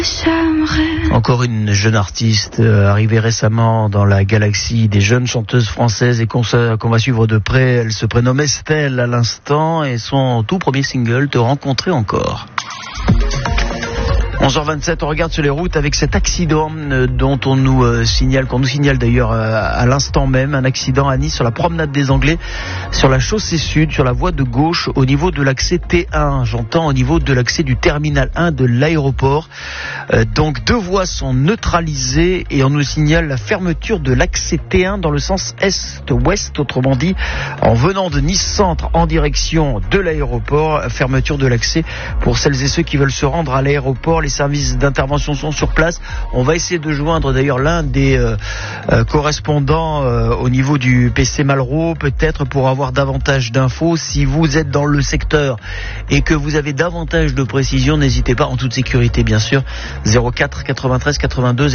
Encore une jeune artiste arrivée récemment dans la galaxie des jeunes chanteuses françaises et qu'on va suivre de près. Elle se prénomme Estelle à l'instant et son tout premier single, Te rencontrer encore. 11h27, on regarde sur les routes avec cet accident dont qu'on nous signale d'ailleurs à l'instant même, un accident à Nice sur la promenade des Anglais, sur la chaussée sud, sur la voie de gauche, au niveau de l'accès T1, j'entends au niveau de l'accès du terminal 1 de l'aéroport. Donc deux voies sont neutralisées et on nous signale la fermeture de l'accès T1 dans le sens est-ouest, autrement dit, en venant de Nice Centre en direction de l'aéroport, fermeture de l'accès pour celles et ceux qui veulent se rendre à l'aéroport. Les services d'intervention sont sur place. On va essayer de joindre d'ailleurs l'un des correspondants au niveau du PC Malraux, peut-être pour avoir davantage d'infos. Si vous êtes dans le secteur et que vous avez davantage de précisions, n'hésitez pas, en toute sécurité bien sûr, 04 93 82